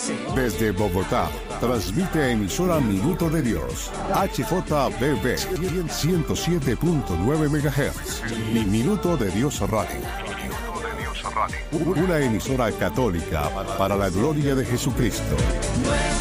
Desde Bogotá, transmite emisora Minuto de Dios, HJBB 107.9 MHz y Minuto de Dios Radio. Una emisora católica para la gloria de Jesucristo.